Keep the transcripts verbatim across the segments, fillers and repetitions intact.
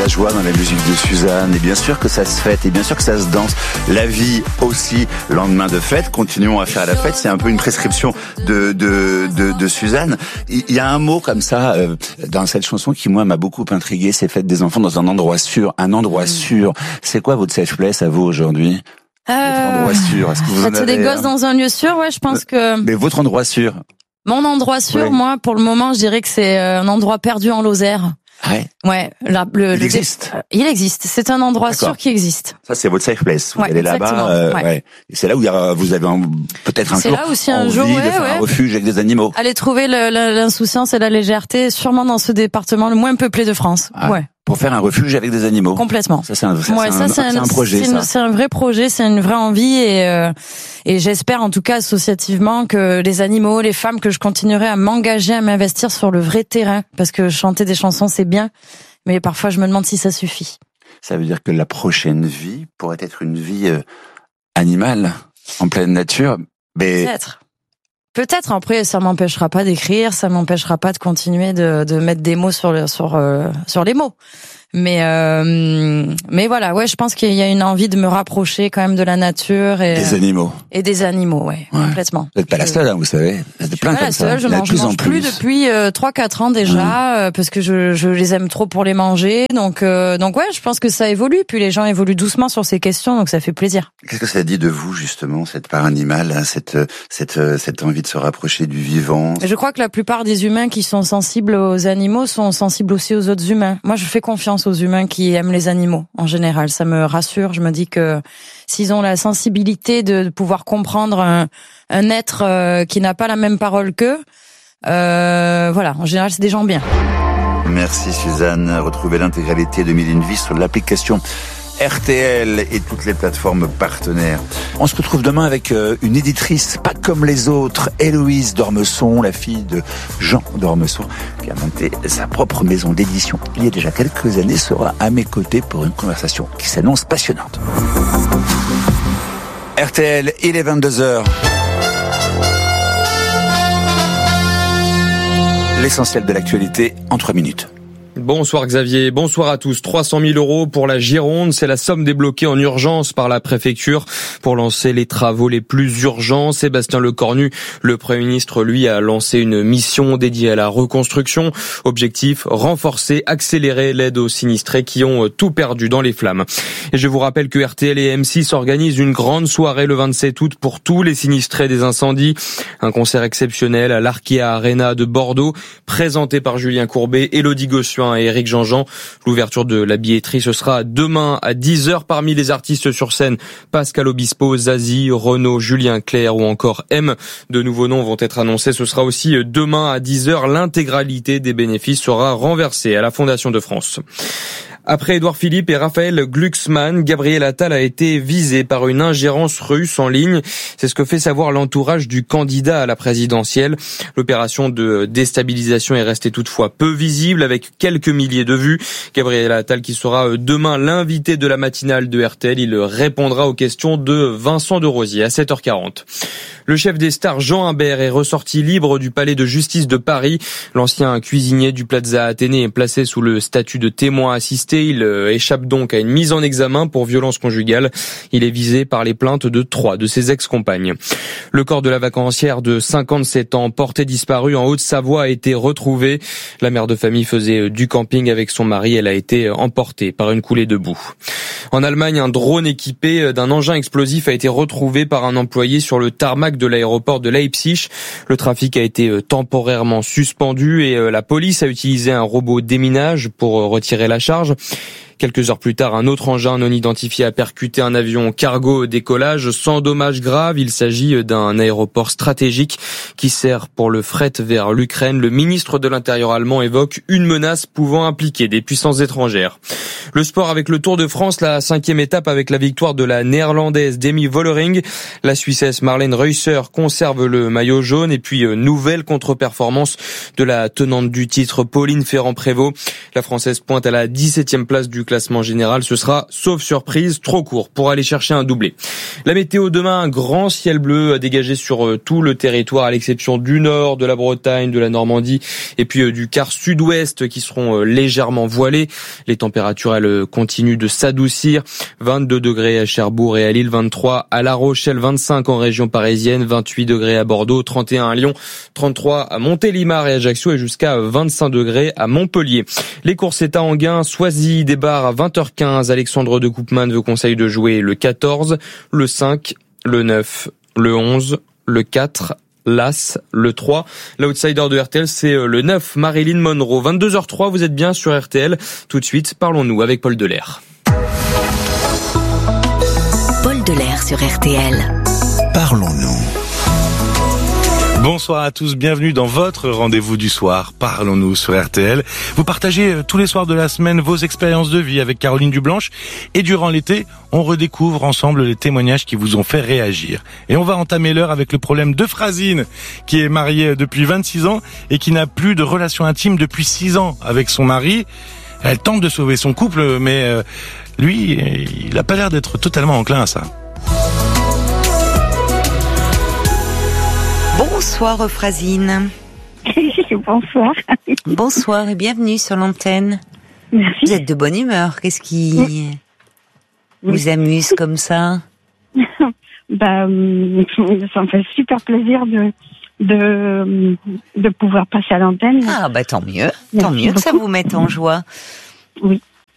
la joie dans la musique de Suzanne. Et bien sûr que ça se fête, et bien sûr que ça se danse. La vie aussi, lendemain de fête, continuons à faire la fête. C'est un peu une prescription de de de, de Suzanne. Il y a un mot comme ça euh, dans cette chanson qui moi m'a beaucoup intrigué. C'est fête des enfants dans un endroit sûr, un endroit sûr. C'est quoi votre safe place à vous aujourd'hui? Euh, votre endroit sûr. Est-ce que vous en avez des gosses un... dans un lieu sûr, ouais, je pense que. Mais votre endroit sûr. Mon endroit sûr, oui. moi, pour le moment, je dirais que c'est un endroit perdu en Lozère. Ouais. Ouais. La, le, il le existe. Dé... Il existe. C'est un endroit D'accord. sûr qui existe. Ça, c'est votre safe place. Vous ouais, allez là-bas. Euh, ouais. Ouais. Et c'est là où il y a, vous avez un, peut-être un c'est jour là aussi un envie jour, de ouais, faire ouais. un refuge avec des animaux. Allez trouver le, le, l'insouciance et la légèreté, sûrement dans ce département le moins peuplé de France. Ah. Ouais. Pour faire un refuge avec des animaux. Complètement. Ça, c'est un, ça, ouais, c'est ça, un, c'est un, c'est un projet. C'est, ça. une, c'est un vrai projet, c'est une vraie envie et euh, et j'espère en tout cas associativement que les animaux, les femmes, que je continuerai à m'engager, à m'investir sur le vrai terrain, parce que chanter des chansons c'est bien, mais parfois je me demande si ça suffit. Ça veut dire que la prochaine vie pourrait être une vie euh, animale, en pleine nature, mais peut-être. Peut-être, après, ça m'empêchera pas d'écrire, ça m'empêchera pas de continuer de, de mettre des mots sur, le, sur, euh, sur les mots. Mais, euh, mais voilà, ouais, je pense qu'il y a une envie de me rapprocher quand même de la nature et des animaux. Et des animaux, ouais, ouais. Complètement. Vous n'êtes pas la seule, hein, vous savez. Il y a de plein comme ça. Seule, je mange, je mange plus depuis euh, trois quatre ans déjà, mmh. euh, parce que je, je les aime trop pour les manger. Donc, euh, donc ouais, je pense que ça évolue. Puis les gens évoluent doucement sur ces questions, donc ça fait plaisir. Qu'est-ce que ça dit de vous justement, cette part animale, hein, cette, cette, cette envie de se rapprocher du vivant? Je crois que la plupart des humains qui sont sensibles aux animaux sont sensibles aussi aux autres humains. Moi, je fais confiance aux humains qui aiment les animaux en général. Ça me rassure. Je me dis que s'ils ont la sensibilité de pouvoir comprendre un, un être euh, qui n'a pas la même parole qu'eux, euh, voilà, en général, c'est des gens bien. Merci Suzanne. Retrouvez l'intégralité de Mille et une Vies sur l'application R T L et toutes les plateformes partenaires. On se retrouve demain avec une éditrice pas comme les autres, Héloïse d'Ormesson, la fille de Jean d'Ormesson, qui a monté sa propre maison d'édition il y a déjà quelques années, sera à mes côtés pour une conversation qui s'annonce passionnante. R T L, il est vingt-deux heures. L'essentiel de l'actualité en trois minutes. Bonsoir Xavier, bonsoir à tous. trois cent mille euros pour la Gironde, c'est la somme débloquée en urgence par la préfecture pour lancer les travaux les plus urgents. Sébastien Lecornu, le Premier ministre, lui, a lancé une mission dédiée à la reconstruction. Objectif, renforcer, accélérer l'aide aux sinistrés qui ont tout perdu dans les flammes. Et je vous rappelle que R T L et M six organisent une grande soirée le vingt-sept août pour tous les sinistrés des incendies. Un concert exceptionnel à l'Arkea Arena de Bordeaux, présenté par Julien Courbet, Élodie Gossuin et Éric Jean-Jean. L'ouverture de la billetterie, ce sera demain à dix heures. Parmi les artistes sur scène, Pascal Obispo, Zazie, Renaud, Julien Clerc ou encore M. De nouveaux noms vont être annoncés. Ce sera aussi demain à dix heures. L'intégralité des bénéfices sera renversée à la Fondation de France. Après Édouard Philippe et Raphaël Glucksmann, Gabriel Attal a été visé par une ingérence russe en ligne. C'est ce que fait savoir l'entourage du candidat à la présidentielle. L'opération de déstabilisation est restée toutefois peu visible, avec quelques milliers de vues. Gabriel Attal qui sera demain l'invité de la matinale de R T L. Il répondra aux questions de Vincent de Rosier à sept heures quarante. Le chef des stars Jean Imbert est ressorti libre du palais de justice de Paris. L'ancien cuisinier du Plaza Athénée est placé sous le statut de témoin assisté. Il échappe donc à une mise en examen pour violence conjugale. Il est visé par les plaintes de trois de ses ex-compagnes. Le corps de la vacancière de cinquante-sept ans, portée disparue en Haute-Savoie, a été retrouvé. La mère de famille faisait du camping avec son mari. Elle a été emportée par une coulée de boue. En Allemagne, un drone équipé d'un engin explosif a été retrouvé par un employé sur le tarmac de l'aéroport de Leipzig. Le trafic a été temporairement suspendu et la police a utilisé un robot déminage pour retirer la charge. Quelques heures plus tard, un autre engin non identifié a percuté un avion cargo au décollage sans dommages graves. Il s'agit d'un aéroport stratégique qui sert pour le fret vers l'Ukraine. Le ministre de l'Intérieur allemand évoque une menace pouvant impliquer des puissances étrangères. Le sport avec le Tour de France, la cinquième étape avec la victoire de la néerlandaise Demi Vollering. La Suissesse Marlène Reusser conserve le maillot jaune et puis nouvelle contre-performance de la tenante du titre Pauline Ferrand-Prévot. La Française pointe à la dix-septième place du classement classement général, ce sera, sauf surprise, trop court pour aller chercher un doublé. La météo demain, un grand ciel bleu à dégager sur tout le territoire, à l'exception du nord, de la Bretagne, de la Normandie et puis du quart sud-ouest qui seront légèrement voilés. Les températures, elles, continuent de s'adoucir. vingt-deux degrés à Cherbourg et à Lille, vingt-trois à La Rochelle, vingt-cinq en région parisienne, vingt-huit degrés à Bordeaux, trente et un à Lyon, trente-trois à Montélimar et Ajaccio et jusqu'à vingt-cinq degrés à Montpellier. Les Coursettas en gain, Soisy débarre à vingt heures quinze. Alexandre de Koopman vous conseille de jouer le quatorze, le cinq, le neuf, le onze, le quatre, l'As, le trois. L'outsider de R T L, c'est le neuf, Marilyn Monroe. vingt-deux heures trois, vous êtes bien sur R T L. Tout de suite, parlons-nous avec Paul Delair. Paul Delair sur R T L. Parlons-nous. Bonsoir à tous, bienvenue dans votre rendez-vous du soir. Parlons-nous sur R T L. Vous partagez tous les soirs de la semaine vos expériences de vie avec Caroline Dublanche. Et durant l'été, on redécouvre ensemble les témoignages qui vous ont fait réagir. Et on va entamer l'heure avec le problème de Frasine, qui est mariée depuis vingt-six ans et qui n'a plus de relation intime depuis six ans avec son mari. Elle tente de sauver son couple, mais euh, lui, il n'a pas l'air d'être totalement enclin à ça. Bonsoir Frasine. Bonsoir. Bonsoir et bienvenue sur l'antenne. Merci. Vous êtes de bonne humeur. Qu'est-ce qui oui. vous amuse comme ça? Bah, ça me fait super plaisir de de de pouvoir passer à l'antenne. Ah bah tant mieux, Merci tant mieux beaucoup. que ça vous mette en joie. Oui.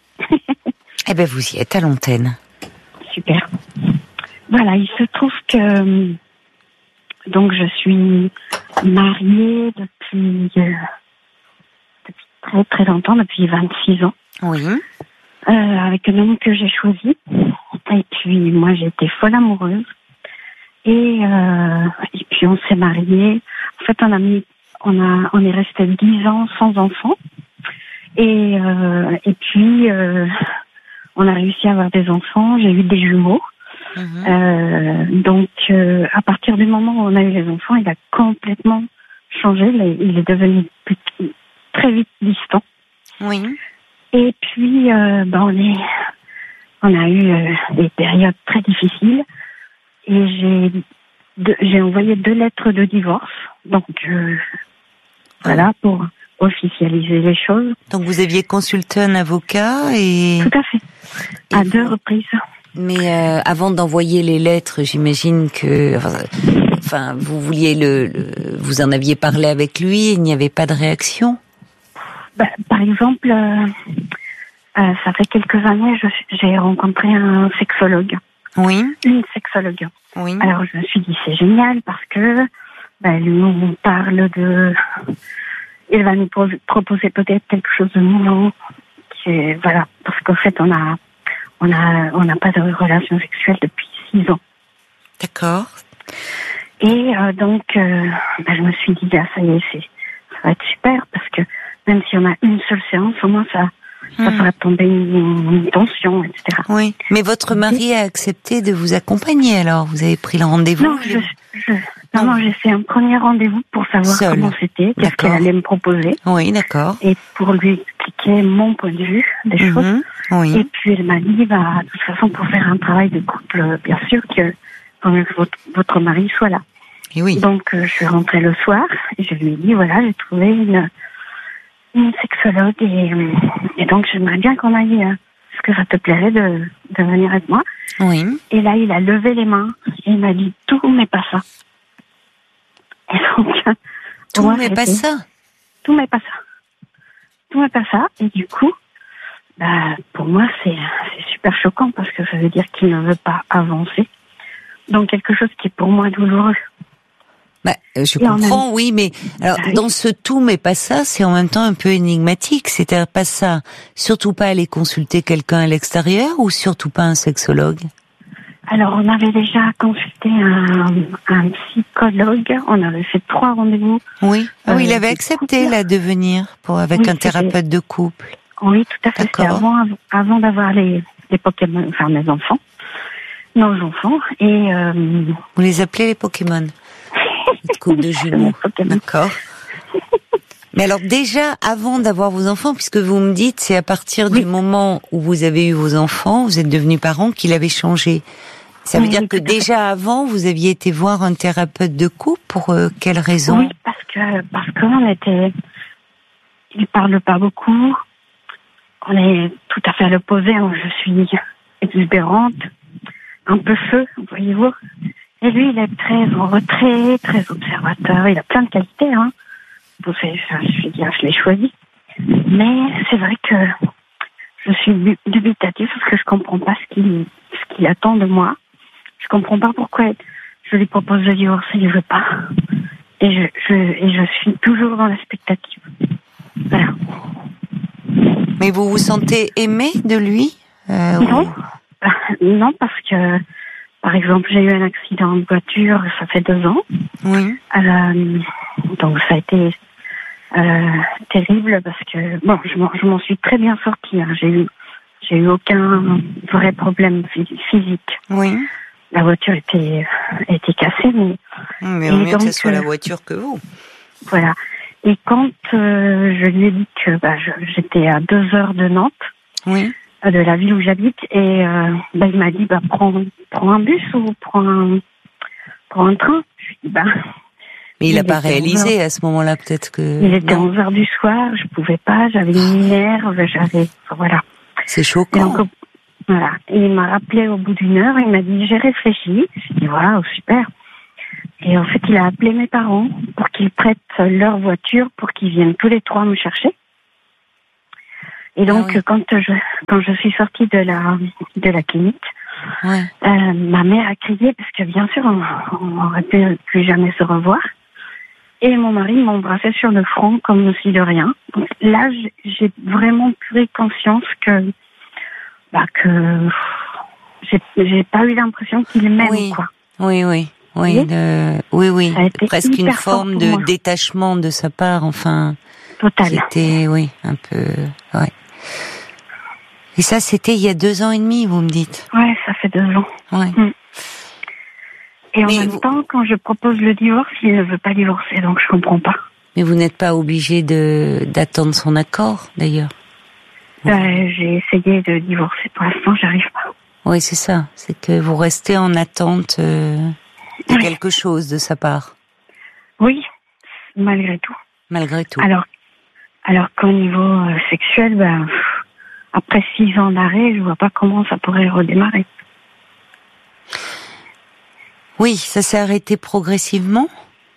Eh ben vous y êtes à l'antenne. Super. Voilà, il se trouve que donc je suis mariée depuis, euh, depuis très très longtemps, depuis vingt-six ans. Oui. Euh, avec un homme que j'ai choisi. Et puis moi j'ai été folle amoureuse. Et, euh, et puis on s'est mariés. En fait on a mis, on a, on est resté dix ans sans enfants. Et euh, et puis euh, on a réussi à avoir des enfants. J'ai eu des jumeaux. Mmh. Euh, donc, euh, à partir du moment où on a eu les enfants, il a complètement changé. Il est devenu plus, très vite distant. Oui. Et puis, euh, ben on est, on a eu euh, des périodes très difficiles. Et j'ai, de, j'ai envoyé deux lettres de divorce. Donc, euh, voilà, pour officialiser les choses. Donc, vous aviez consulté un avocat et... Tout à fait. À et deux vous... reprises. Mais euh, avant d'envoyer les lettres, j'imagine que, enfin, enfin vous vouliez le, le, vous en aviez parlé avec lui, et il n'y avait pas de réaction. Bah, par exemple, euh, euh, ça fait quelques années, je, j'ai rencontré un sexologue. Oui. Une sexologue. Oui. Alors je me suis dit c'est génial parce que bah, lui on parle de, il va nous proposer peut-être quelque chose de nouveau. Qui, voilà, parce qu'en fait on a On a, on n'a pas de relation sexuelle depuis six ans. D'accord. Et euh, donc, euh, bah, je me suis dit, ah, ça y est, c'est, ça va être super, parce que même si on a une seule séance, au moins ça, mmh. ça fera tomber une, une tension, et cetera. Oui, mais votre mari a accepté de vous accompagner, alors vous avez pris le rendez-vous? Non, je, je, non, non, j'ai fait un premier rendez-vous pour savoir Seul. Comment c'était, qu'est-ce d'accord. qu'elle allait me proposer. Oui, d'accord. Et pour lui expliquer mon point de vue des mmh. choses. Oui. Et puis elle m'a dit, bah, de toute façon, pour faire un travail de couple, bien sûr que, que votre, votre mari soit là. Et oui. Donc euh, je suis rentrée le soir et je lui ai dit, voilà, j'ai trouvé une, une sexologue et, et donc j'aimerais bien qu'on aille, euh, est-ce que ça te plairait de, de venir avec moi? Oui. Et là, il a levé les mains et il m'a dit, tout mais pas ça. Et donc, tout moi, mais pas été, ça. Tout mais pas ça. Tout mais pas ça. Et du coup, bah, pour moi, c'est, c'est super choquant parce que ça veut dire qu'il ne veut pas avancer. Donc quelque chose qui est pour moi douloureux. Bah, je et comprends, même... oui, mais alors ah, dans oui. ce tout mais pas ça, c'est en même temps un peu énigmatique. C'est-à-dire pas ça, surtout pas aller consulter quelqu'un à l'extérieur ou surtout pas un sexologue? Alors on avait déjà consulté un, un psychologue, on avait fait trois rendez-vous. Oui, euh, oui, il avait accepté couple. là de venir pour avec oui, un thérapeute de couple. Oui, tout à fait. C'était avant, avant d'avoir les, les Pokémon, enfin mes enfants, nos enfants. Et euh... vous les appelez les Pokémon? Couple de jumeaux. D'accord. Mais alors déjà, avant d'avoir vos enfants, puisque vous me dites, c'est à partir oui. du moment où vous avez eu vos enfants, vous êtes devenus parents, qu'il avait changé. Ça veut oui, dire oui, que déjà avant, vous aviez été voir un thérapeute de couple, pour euh, quelle raison? Oui, parce que parce qu'on était, il parle pas beaucoup, on est tout à fait à l'opposé. Je suis exubérante, un peu feu, voyez-vous. Et lui, il est très en retrait, très observateur. Il a plein de qualités, hein. Vous savez, je suis bien, je l'ai choisi. Mais c'est vrai que je suis dubitative parce que je comprends pas ce qu'il ce qu'il attend de moi. Je comprends pas pourquoi je lui propose de divorcer, il veut pas. Et je, je, et je suis toujours dans l'expectative. Voilà. Mais vous vous sentez aimé de lui euh, Non. Ou... Non, parce que, par exemple, j'ai eu un accident de voiture, ça fait deux ans. Oui. Euh, donc ça a été euh, terrible parce que, bon, je m'en, je m'en suis très bien sortie. Hein. J'ai eu, j'ai eu aucun vrai problème physique. Oui. La voiture était, était cassée, mais... Mais au mieux donc, que ce soit la voiture que vous. Voilà. Et quand euh, je lui ai dit que bah, je, j'étais à deux heures de Nantes, oui. euh, de la ville où j'habite, et euh, bah, il m'a dit, bah, prends, prends un bus ou prends un, prends un train. Je lui ai dit, bah... Mais il n'a pas réalisé à ce moment-là, peut-être que... Il était onze heures du soir, je pouvais pas, j'avais une minerve, j'avais... Voilà. C'est choquant. Donc, voilà. Et il m'a rappelé au bout d'une heure, il m'a dit, j'ai réfléchi. J'ai dit, voilà, super. Et en fait, il a appelé mes parents pour qu'ils prêtent leur voiture pour qu'ils viennent tous les trois me chercher. Et donc, ah oui. quand je quand je suis sortie de la de la clinique, ouais. euh, ma mère a crié parce que bien sûr, on, on aurait pu plus jamais se revoir. Et mon mari m'embrassait sur le front comme si de rien. Donc là, j'ai vraiment pris conscience que bah que j'ai j'ai pas eu l'impression qu'il m'aime oui. quoi. Oui, oui. Oui, de... oui, oui, presque une forme de détachement de sa part, enfin. Total. C'était, oui, un peu, ouais. Et ça, c'était il y a deux ans et demi, vous me dites. Ouais, ça fait deux ans. Ouais. Mmh. Et en Mais même vous... temps, quand je propose le divorce, il ne veut pas divorcer, donc je comprends pas. Mais vous n'êtes pas obligé de d'attendre son accord, d'ailleurs. Euh, j'ai essayé de divorcer, pour l'instant, j'arrive pas. Oui, c'est ça. C'est que vous restez en attente. Euh... de oui. quelque chose de sa part. Oui, malgré tout. Malgré tout. Alors, alors qu'au niveau euh, sexuel, ben, pff, après six ans d'arrêt, je vois pas comment ça pourrait redémarrer. Oui, ça s'est arrêté progressivement.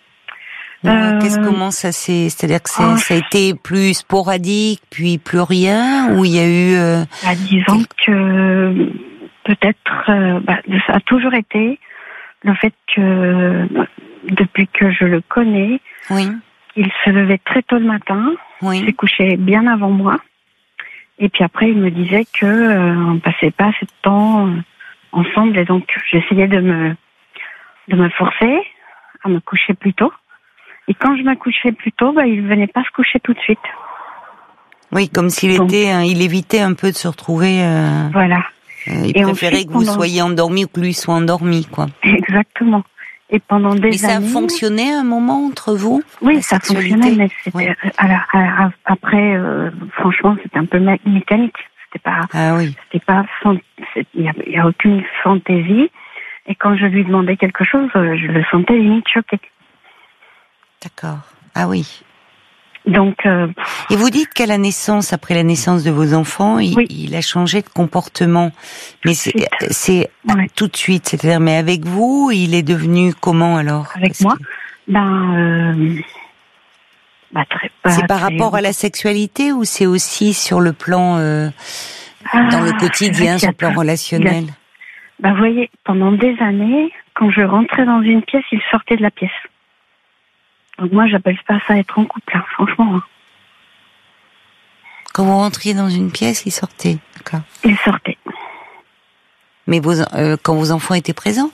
Euh, Qu'est-ce comment ça s'est, c'est-à-dire que c'est, oh, ça a été plus sporadique, puis plus rien, ou il y a eu. Euh, bah, disons que peut-être, euh, bah, ça a toujours été. Le fait que, depuis que je le connais, oui. il se levait très tôt le matin, oui. il s'est couché bien avant moi, et puis après il me disait que euh, on passait pas assez de temps euh, ensemble, et donc j'essayais de me de me forcer à me coucher plus tôt. Et quand je me couchais plus tôt, bah il venait pas se coucher tout de suite. Oui, comme s'il donc, était, hein, il évitait un peu de se retrouver. Euh... Voilà. Euh, il et préférait ensuite, que vous pendant... soyez endormi ou que lui soit endormi, quoi. Exactement. Et pendant des mais années... ça a fonctionné un moment entre vous? Oui, ça fonctionnait, mais c'était oui. à la, à la, après, euh, franchement, c'était un peu mécanique. C'était pas, ah oui. C'était pas, il y a, y a aucune fantaisie. Et quand je lui demandais quelque chose, je le sentais limite choqué. D'accord. Ah oui. Donc, euh... et vous dites qu'à la naissance, après la naissance de vos enfants, il, oui. il a changé de comportement. Mais c'est, c'est ouais. tout de suite, c'est-à-dire, mais avec vous, il est devenu comment alors? Avec Parce moi, que... ben, euh... bah, très, bah, c'est par très... rapport à la sexualité ou c'est aussi sur le plan, euh, ah, dans le quotidien, sur le plan relationnel? A... Ben, vous voyez, pendant des années, quand je rentrais dans une pièce, il sortait de la pièce. Donc moi, j'appelle pas ça être en couple, hein, franchement. Hein. Quand vous rentriez dans une pièce, il sortait, d'accord. Il sortait. Mais vos, euh, quand vos enfants étaient présents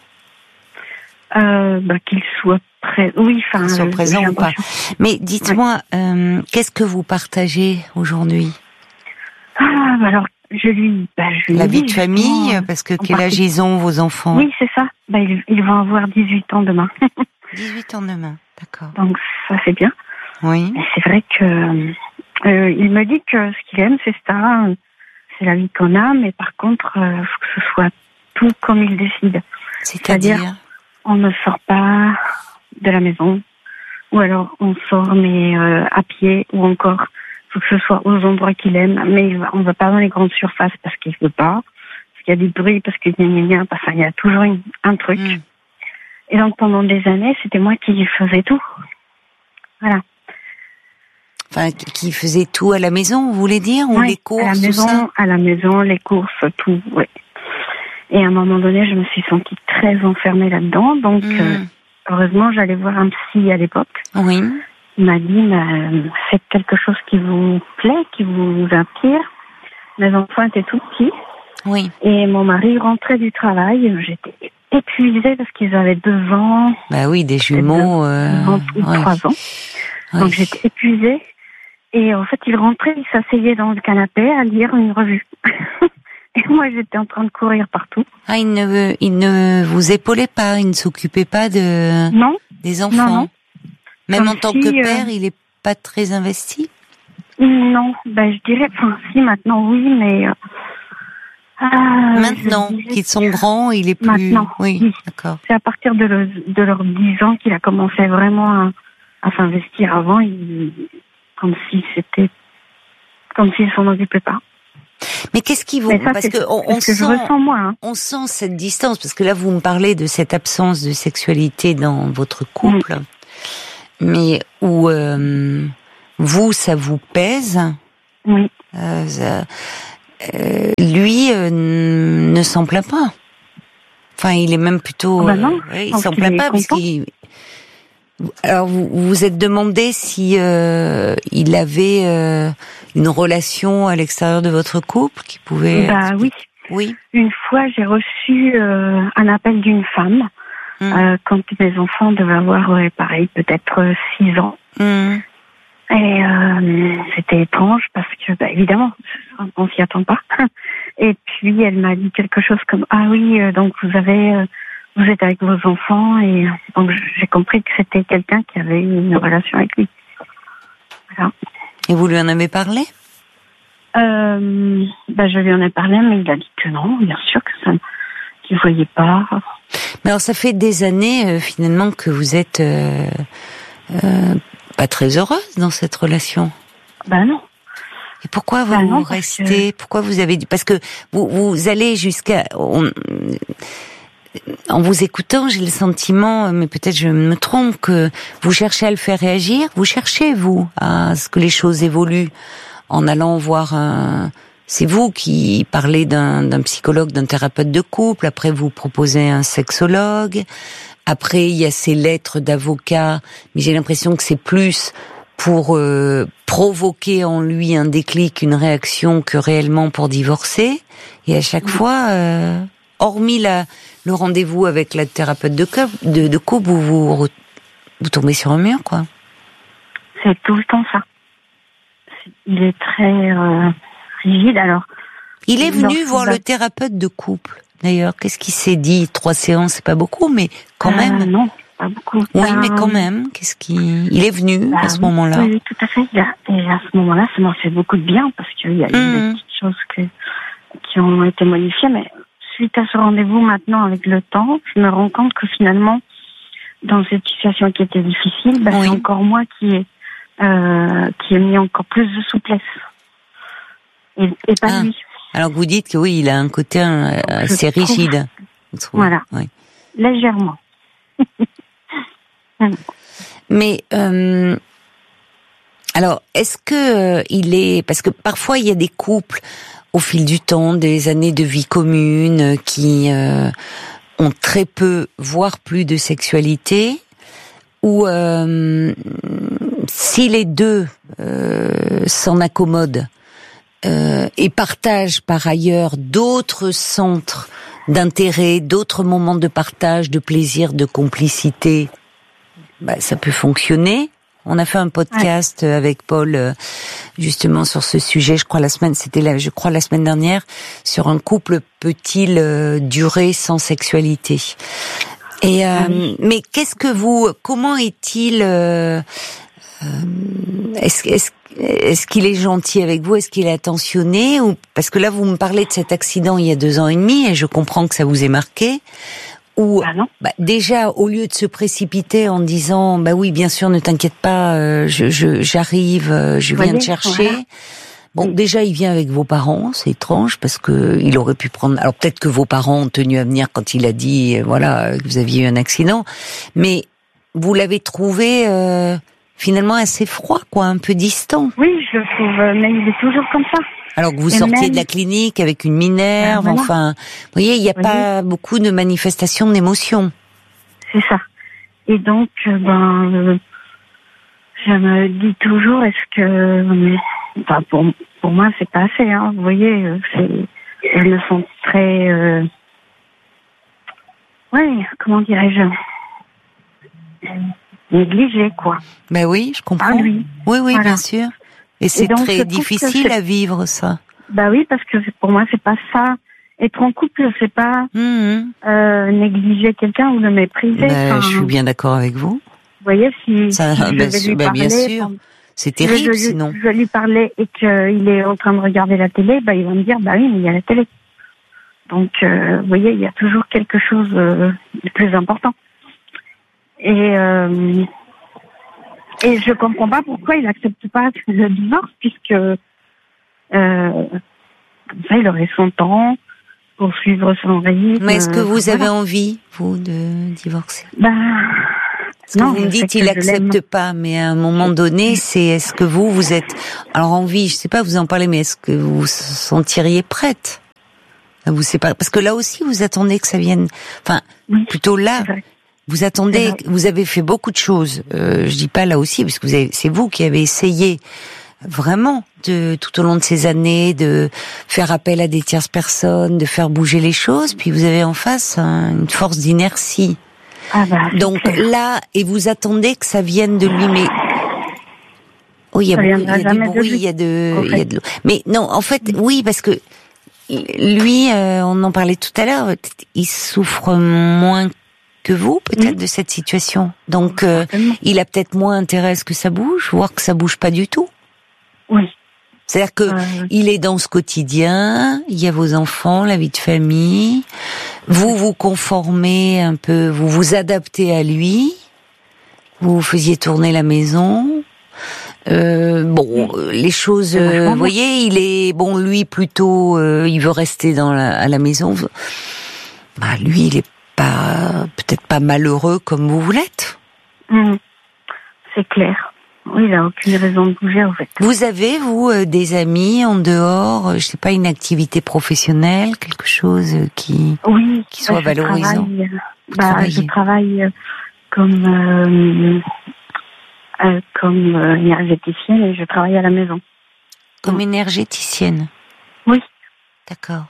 euh, bah, qu'ils soient présents, oui, enfin... Qu'ils soient euh, présents ou pas. Mais dites-moi, ouais. euh, qu'est-ce que vous partagez aujourd'hui? Ah, bah alors, je lui... Bah, je lui La vie dis, de famille, parce que quel âge ils ont, vos enfants? Oui, c'est ça. Bah, ils, ils vont avoir dix-huit ans demain. dix-huit ans demain. D'accord. Donc ça c'est bien. Oui. Et c'est vrai que euh, il me dit que ce qu'il aime, c'est ça, c'est la vie qu'on a, mais par contre, il euh, faut que ce soit tout comme il décide. C'est-à-dire, C'est-à-dire on ne sort pas de la maison, ou alors on sort mais euh, à pied, ou encore faut que ce soit aux endroits qu'il aime, mais il va, on ne va pas dans les grandes surfaces parce qu'il ne veut pas, parce qu'il y a du bruit, parce qu'il y a, enfin, il y a toujours une, un truc. Mm. Et donc pendant des années, c'était moi qui faisais tout. Voilà. Enfin, qui faisait tout à la maison, vous voulez dire, ou oui, les courses, à la maison, tout ça à la maison, les courses, tout, oui. Et à un moment donné, je me suis sentie très enfermée là-dedans. Donc, mmh. euh, heureusement, j'allais voir un psy à l'époque. Oui. Il m'a dit, bah, faites quelque chose qui vous plaît, qui vous inspire. Mes enfants étaient tout petits. Oui. Et mon mari rentrait du travail. J'étais épuisée parce qu'ils avaient deux ans. Bah oui, des jumeaux. Deux, euh... deux ans ou oui. trois ans. Oui. Donc, j'étais épuisée. Et en fait, il rentrait, il s'asseyait dans le canapé à lire une revue. Et moi, j'étais en train de courir partout. Ah, il ne, il ne vous épaulait pas, il ne s'occupait pas de non, des enfants. Non, non. Même Comme en tant si, que père, euh... il est pas très investi. Non, ben je dirais, enfin si maintenant oui, mais euh... ah, maintenant qu'ils sont grands, il est plus. Maintenant, oui, oui. D'accord. C'est à partir de, le, de leurs dix ans qu'il a commencé vraiment à, à s'investir. Avant, il, comme si c'était, comme s'il s'en occupait pas. Mais qu'est-ce qui vous, ça, parce que on, on que sent, je ressens moi, hein. on sent cette distance, parce que là vous me parlez de cette absence de sexualité dans votre couple, mmh. mais où euh, vous ça vous pèse. Oui. Euh, ça, euh, lui euh, ne s'en plaint pas. Enfin, il est même plutôt. Oh bah non, euh, il s'en plaint pas parce qu'il. Alors vous vous êtes demandé si euh, il avait euh, une relation à l'extérieur de votre couple qui pouvait. Bah oui. Oui. Une fois, j'ai reçu euh, un appel d'une femme mmh. euh, quand mes enfants devaient avoir, ouais, pareil, peut-être six ans. Mmh. Et euh, c'était étrange parce que, bah, évidemment, on s'y attend pas. Et puis elle m'a dit quelque chose comme ah oui, euh, donc vous avez. Euh, Vous êtes avec vos enfants et donc j'ai compris que c'était quelqu'un qui avait une relation avec lui. Voilà. Et vous lui en avez parlé ? euh, ben Je lui en ai parlé, mais il a dit que non, bien sûr que ça, qu'il voyait pas. Mais alors ça fait des années euh, finalement que vous êtes euh, euh, pas très heureuse dans cette relation. Ben non. Et pourquoi vous ben non, restez que... Pourquoi vous avez dit parce que vous vous allez jusqu'à on, en vous écoutant, j'ai le sentiment, mais peut-être je me trompe, que vous cherchez à le faire réagir. Vous cherchez, vous, à ce que les choses évoluent en allant voir un... C'est vous qui parlez d'un, d'un psychologue, d'un thérapeute de couple. Après, vous proposez un sexologue. Après, il y a ces lettres d'avocat. Mais j'ai l'impression que c'est plus pour euh, provoquer en lui un déclic, une réaction, que réellement pour divorcer. Et à chaque fois... Euh, hormis la, le rendez-vous avec la thérapeute de couple, de, de couple où vous, vous tombez sur un mur, quoi. C'est tout le temps ça. Il est très euh, rigide, alors. Il est venu voir va... le thérapeute de couple, d'ailleurs. Qu'est-ce qu'il s'est dit ? Trois séances, c'est pas beaucoup, mais quand euh, même. Non, pas beaucoup. Oui, bah, mais quand même. Qu'est-ce qu'il... Il est venu bah, à ce moment-là. Oui, tout à fait. Et à ce moment-là, ça m'a fait beaucoup de bien, parce qu'il y a eu mmh. des petites choses que, qui ont été modifiées, mais... Suite à ce rendez-vous, maintenant, avec le temps, je me rends compte que finalement, dans cette situation qui était difficile, bah, oui. c'est encore moi qui ai, euh, qui ai mis encore plus de souplesse. Et, et pas ah. lui. Alors vous dites que oui, il a un côté euh, assez trouve... rigide. Voilà. Oui. Légèrement. Mais, euh, alors, est-ce que euh, il est, parce que parfois il y a des couples, au fil du temps, des années de vie commune, qui euh, ont très peu, voire plus de sexualité, où euh, si les deux euh, s'en accommodent euh, et partagent par ailleurs d'autres centres d'intérêt, d'autres moments de partage, de plaisir, de complicité, bah, ça peut fonctionner. On a fait un podcast ouais. avec Paul euh, justement sur ce sujet. Je crois la semaine, c'était là, je crois la semaine dernière, sur un couple peut-il euh, durer sans sexualité. Et euh, ah oui. Mais qu'est-ce que vous, comment est-il euh, Euh, est-ce, est-ce, est-ce qu'il est gentil avec vous? Est-ce qu'il est attentionné? Ou parce que là, vous me parlez de cet accident il y a deux ans et demi, et je comprends que ça vous ait marqué. Ou Ah non. bah, déjà, au lieu de se précipiter en disant, bah oui, bien sûr, ne t'inquiète pas, euh, je, je, j'arrive, euh, je viens Voyez, te chercher. voilà. Bon, déjà, il vient avec vos parents, c'est étrange parce que il aurait pu prendre. Alors peut-être que vos parents ont tenu à venir quand il a dit, euh, voilà, que vous aviez eu un accident, mais vous l'avez trouvé euh, finalement assez froid, quoi, un peu distant. Oui, je le trouve, mais il est toujours comme ça. Alors que vous Et sortiez même... de la clinique avec une minerve, Ben voilà. enfin, vous voyez, il n'y a voyez. pas beaucoup de manifestations d'émotion. C'est ça. Et donc, euh, ben, euh, je me dis toujours, est-ce que, enfin, pour pour moi, c'est pas assez. Hein, vous voyez, euh, c'est, je me sens très, euh, ouais, comment dirais-je, négligée, quoi. Ben oui, je comprends. Ah oui. Oui, oui, Voilà. bien sûr. Et c'est Et donc, je très trouve difficile que c'est- à vivre, ça. Bah oui, parce que pour moi, c'est pas ça. Être en couple, c'est pas Mmh. euh, négliger quelqu'un ou le mépriser. Ben, Enfin, je suis bien d'accord avec vous. vous voyez, si, Ça, si je ben, vais sûr- lui ben, bien parler, sûr. enfin, C'est si je, terrible, je- sinon. je lui parlais et qu'il est en train de regarder la télé, bah, il va me dire, bah oui, mais il y a la télé. Donc, euh, vous voyez, il y a toujours quelque chose euh, de plus important. Et, euh, et je comprends pas pourquoi il accepte pas le divorce, puisque euh, comme ça, il aurait son temps pour suivre son rythme. Mais est-ce que vous Voilà. avez envie, vous, de divorcer? Bah, Parce que non, vous me je sais dites que il je accepte l'aime. pas, mais à un moment donné, c'est est-ce que vous, vous êtes... Alors envie, je sais pas, vous en parlez, mais est-ce que vous vous sentiriez prête à vous séparer? Parce que là aussi, vous attendez que ça vienne... Enfin, Oui, plutôt là, c'est vrai. vous attendez... C'est vrai. Vous avez fait beaucoup de choses. Euh, je dis pas là aussi, parce que vous avez, c'est vous qui avez essayé vraiment de tout au long de ces années de faire appel à des tierces personnes, de faire bouger les choses, puis vous avez en face un- une force d'inertie. Ah bah, c'est Donc clair. là, et vous attendez que ça vienne de lui, mais oui, il y a, Ça beaucoup- il y viendra a du jamais de bruit, lui, il y a de, en il y a fait. de l'eau. Mais non, en fait, oui, parce que lui, euh, on en parlait tout à l'heure, il souffre moins que vous, peut-être, Oui. de cette situation. Donc, euh, Certainement. il a peut-être moins intérêt à ce que ça bouge, voire que ça bouge pas du tout. Oui. C'est-à-dire que Euh, il est dans ce quotidien, il y a vos enfants, la vie de famille, vous vous conformez un peu, vous vous adaptez à lui, vous faisiez tourner la maison. Euh, bon, euh, les choses, C'est vachement euh, vous bien. voyez, il est bon, lui plutôt, euh, il veut rester dans la, à la maison. Bah lui, il est pas, peut-être pas malheureux comme vous vous l'êtes. hum, c'est clair. Oui, il a aucune raison de bouger, en fait. Vous avez, vous, euh, des amis en dehors, euh, je sais pas, une activité professionnelle, quelque chose euh, qui... Oui, Qui soit bah, je valorisant. travaille, euh, Vous bah, travaillez. je travaille euh, comme euh, euh, comme euh, énergéticienne et je travaille à la maison. Comme énergéticienne. Oui. D'accord.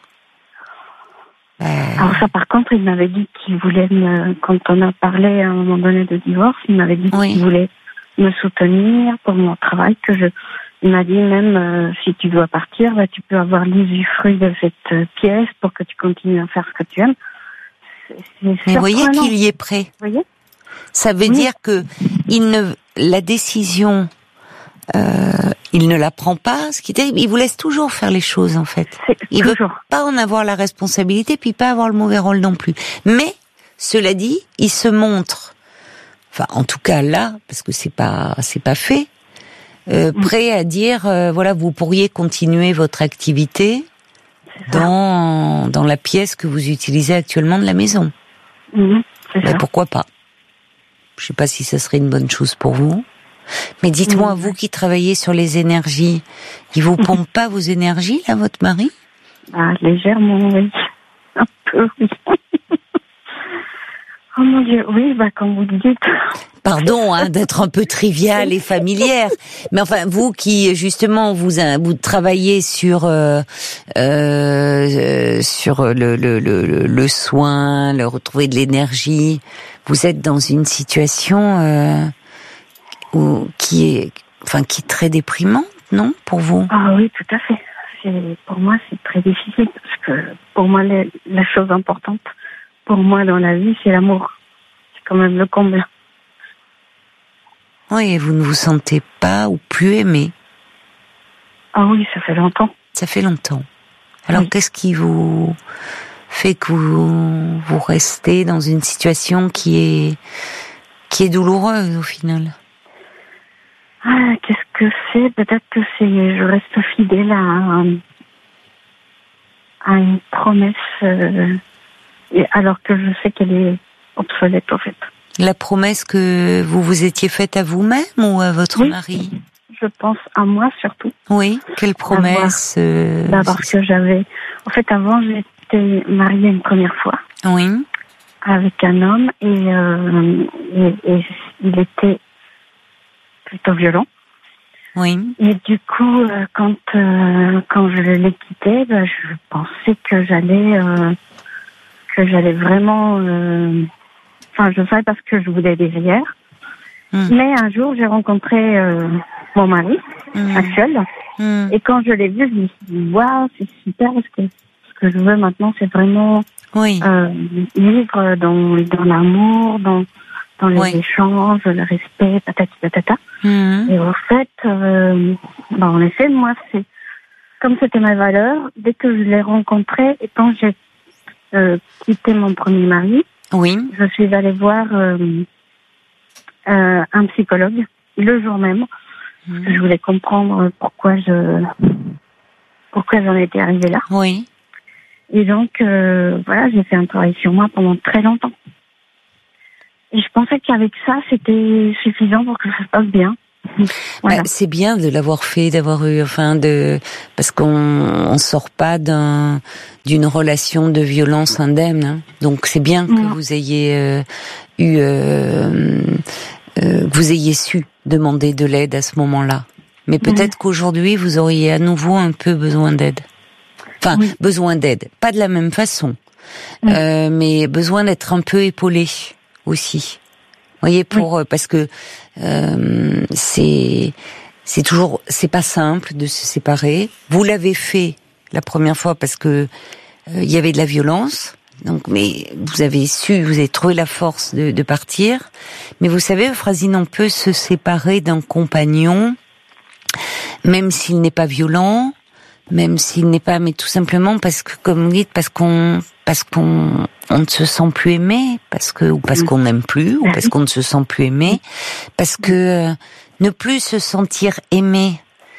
Euh, Alors ça, par contre, il m'avait dit qu'il voulait me, quand on a parlé à un moment donné de divorce, il m'avait dit Oui. qu'il voulait me soutenir pour mon travail, que je, il m'a dit même euh, si tu dois partir, bah, tu peux avoir l'usufruit de cette euh, pièce pour que tu continues à faire ce que tu aimes. C'est, c'est mais voyez surprenant, qu'il y est prêt. vous voyez. Ça veut Oui. dire que il ne, la décision, euh, il ne la prend pas. Ce qui est terrible, il vous laisse toujours faire les choses en fait. C'est Il toujours. veut pas en avoir la responsabilité, puis pas avoir le mauvais rôle non plus. Mais cela dit, il se montre, enfin en tout cas là, parce que c'est pas c'est pas fait, euh, Mm. prêt à dire euh, voilà, vous pourriez continuer votre activité C'est ça. dans dans la pièce que vous utilisez actuellement de la maison. Mhm, c'est Mais ça. pourquoi pas? Je sais pas si ça serait une bonne chose pour vous. Mais dites-moi, Mhm. vous qui travaillez sur les énergies, il vous pompe pas vos énergies, là, votre mari? Ah, légèrement, oui. Un peu, oui. Oh mon Dieu, oui, bah comme vous le dites. Pardon, hein, d'être un peu trivial et familière. Mais enfin, vous qui, justement, vous, vous travaillez sur, euh, euh, sur le, le, le, le soin, le retrouver de l'énergie, vous êtes dans une situation, euh, où, qui est, enfin, qui est très déprimante, non, pour vous? Ah oui, tout à fait. C'est, pour moi, c'est très difficile parce que pour moi, la, la chose importante pour moi dans la vie, c'est l'amour. C'est quand même le comble. Oui, et vous ne vous sentez pas ou plus aimé. Ah oui, ça fait longtemps. Ça fait longtemps. Alors, oui. Qu'est-ce qui vous fait que vous, vous restez dans une situation qui est, qui est douloureuse, au final? Ah, qu'est-ce que c'est? Peut-être que c'est, je reste fidèle à, à une promesse, euh, alors que je sais qu'elle est obsolète, en fait. La promesse que vous vous étiez faite à vous-même ou à votre oui, mari? Je pense à moi surtout. Oui, quelle promesse? euh, D'abord que j'avais... En fait, avant, j'étais mariée une première fois. Oui. Avec un homme et, euh, et, et il était plutôt violent. Oui. Et du coup, euh, quand euh, quand je l'ai quitté, ben, je pensais que j'allais euh, que j'allais vraiment... Euh, Enfin, je savais parce que je voulais des rivières. Mmh. Mais un jour, j'ai rencontré euh, mon mari mmh. actuel. Mmh. Et quand je l'ai vu, je me suis dit, waouh, c'est super, parce que ce que je veux maintenant, c'est vraiment oui. euh, vivre dans, dans l'amour, dans, dans les oui. échanges, le respect, patati patata. Mmh. Et en fait, euh, bah, en effet, moi, c'est comme c'était ma valeur, dès que je l'ai rencontré, et quand j'ai euh, quitté mon premier mari, oui. je suis allée voir euh, euh, un psychologue le jour même. Mmh. Parce que je voulais comprendre pourquoi je pourquoi j'en étais arrivée là. Oui. Et donc euh, voilà, j'ai fait un travail sur moi pendant très longtemps. Et je pensais qu'avec ça, c'était suffisant pour que ça se passe bien. Voilà. Bah, c'est bien de l'avoir fait, d'avoir eu, enfin, de, parce qu'on on sort pas d'un, d'une relation de violence indemne. Hein. Donc c'est bien que mmh. vous ayez euh, eu, euh, euh, que vous ayez su demander de l'aide à ce moment-là. Mais peut-être mmh. qu'aujourd'hui vous auriez à nouveau un peu besoin d'aide. Enfin, oui. besoin d'aide, pas de la même façon, mmh. euh, mais besoin d'être un peu épaulé aussi. Vous voyez, pour oui. parce que euh, c'est c'est toujours c'est pas simple de se séparer. Vous l'avez fait la première fois parce que il euh, y avait de la violence. Donc, mais vous avez su, vous avez trouvé la force de, de partir. Mais vous savez, Euphrasine, on peut se séparer d'un compagnon, même s'il n'est pas violent, même s'il n'est pas, mais tout simplement parce que, comme vous dites, parce qu'on parce qu'on on ne se sent plus aimé, parce que ou parce qu'on n'aime plus, ou parce qu'on ne se sent plus aimé, parce que euh, ne plus se sentir aimé,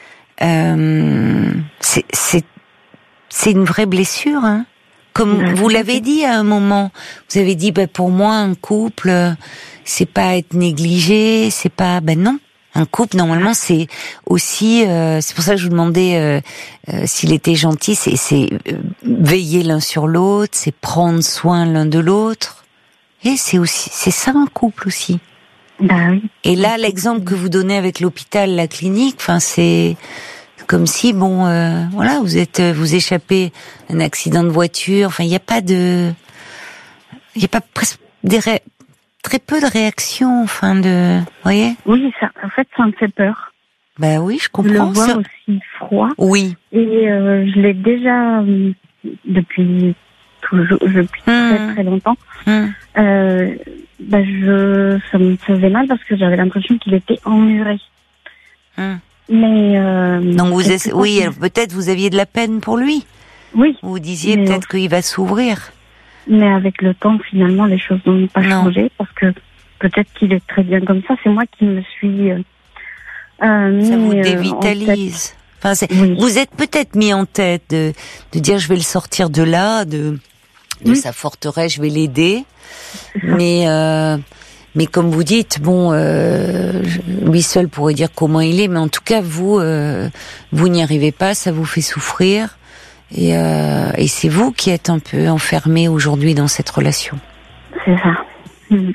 euh, c'est c'est c'est une vraie blessure. Hein. Comme vous l'avez dit à un moment, vous avez dit, ben pour moi un couple, c'est pas être négligé, c'est pas, ben non. Un couple, normalement, c'est aussi... Euh, c'est pour ça que je vous demandais euh, euh, s'il était gentil, c'est, c'est euh, veiller l'un sur l'autre, c'est prendre soin l'un de l'autre. Et c'est aussi, c'est ça un couple aussi. Ben oui. Et là, l'exemple que vous donnez avec l'hôpital, la clinique, enfin, c'est comme si, bon, euh, voilà, vous êtes, vous échappez un accident de voiture. Enfin, il n'y a pas de, il n'y a pas presque des ré... très peu de réactions, enfin de, vous voyez. Oui, ça, en fait, ça me fait peur. Ben oui, je comprends. Je le vois ça. aussi froid. Oui. Et euh, je l'ai déjà euh, depuis toujours, depuis mmh. très très longtemps. Mmh. Euh, ben je, ça me faisait mal parce que j'avais l'impression qu'il était emmuré. Mmh. Mais euh, donc vous, essa- oui, alors peut-être vous aviez de la peine pour lui. Oui. Vous disiez peut-être qu'il va s'ouvrir. Mais avec le temps, finalement, les choses n'ont pas non. changé parce que peut-être qu'il est très bien comme ça. C'est moi qui me suis euh, euh, ça mis, vous dévitalise. Euh, enfin, c'est, oui. Vous êtes peut-être mis en tête de, de dire je vais le sortir de là, de, de oui. sa forteresse, je vais l'aider. Mais euh, mais comme vous dites, bon, euh, lui seul pourrait dire comment il est, mais en tout cas vous euh, vous n'y arrivez pas, ça vous fait souffrir. Et, euh, et c'est vous qui êtes un peu enfermé aujourd'hui dans cette relation. C'est ça. Mmh.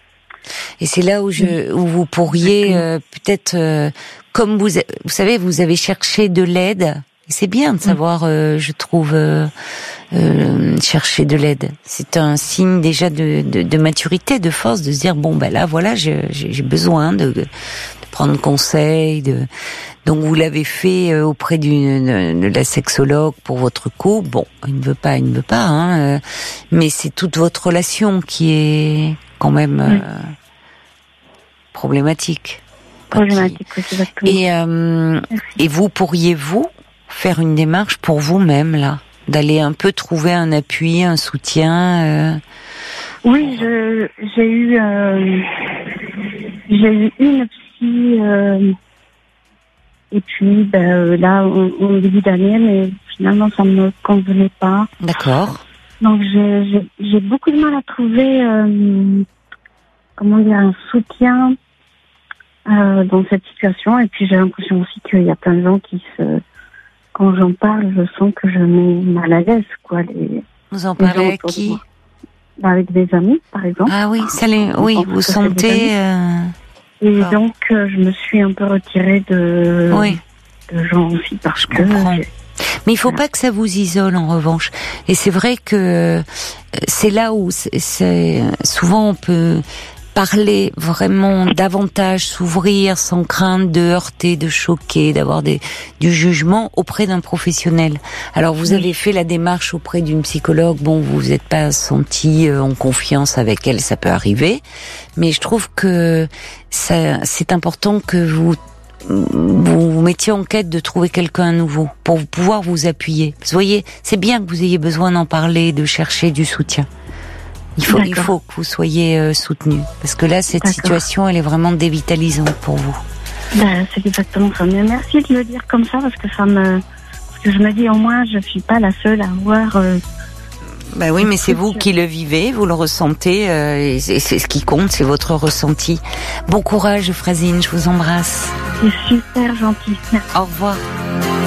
Et c'est là où je, où vous pourriez euh, peut-être, euh, comme vous, vous savez, vous avez cherché de l'aide. Et c'est bien de savoir, euh, je trouve, euh, euh, chercher de l'aide. C'est un signe déjà de, de, de maturité, de force, de se dire bon ben là, voilà, j'ai, j'ai besoin de, de prendre conseil, de donc vous l'avez fait auprès d'une de, de la sexologue pour votre couple. Bon, il ne veut pas, il ne veut pas, hein, euh, mais c'est toute votre relation qui est quand même euh, oui. problématique. problématique, oui, exactement. Et, euh, et vous, pourriez-vous faire une démarche pour vous-même, là, d'aller un peu trouver un appui, un soutien euh... Oui, je, j'ai eu, euh, j'ai eu une psy, euh, et puis ben, là, on, on début d'année, mais finalement, ça ne me convenait pas. D'accord. Donc, j'ai, j'ai, j'ai beaucoup de mal à trouver, euh, comment dire, un soutien euh, dans cette situation. Et puis, j'ai l'impression aussi qu'il y a plein de gens qui se... Quand j'en parle, je sens que je mets mal à l'aise, quoi. Les, vous en parlez avec qui? Avec des amis, par exemple. Ah oui, ça les... oui, vous sentez... Euh... Et ah. donc, euh, je me suis un peu retirée de, oui. de gens aussi, parce je que... comprends. Mais il faut pas que ça vous isole, en revanche. Et c'est vrai que c'est là où c'est, c'est souvent on peut parler vraiment davantage, s'ouvrir sans crainte de heurter, de choquer, d'avoir des, du jugement auprès d'un professionnel. Alors vous oui. avez fait la démarche auprès d'une psychologue, bon vous vous êtes pas senti en confiance avec elle, ça peut arriver, mais je trouve que ça, c'est important que vous vous vous mettiez en quête de trouver quelqu'un à nouveau pour pouvoir vous appuyer. Vous voyez, c'est bien que vous ayez besoin d'en parler, de chercher du soutien. Il faut, il faut que vous soyez euh, soutenu, parce que là, cette D'accord. situation, elle est vraiment dévitalisante pour vous. Ben, c'est exactement ça. Mais merci de le dire comme ça, parce que ça me, parce que je me dis au moins, je suis pas la seule à avoir. Euh, ben oui, mais c'est vous qui le vivez, vous le ressentez, euh, et c'est, c'est ce qui compte, c'est votre ressenti. Bon courage, Francine, je vous embrasse. C'est super gentil. Merci. Au revoir.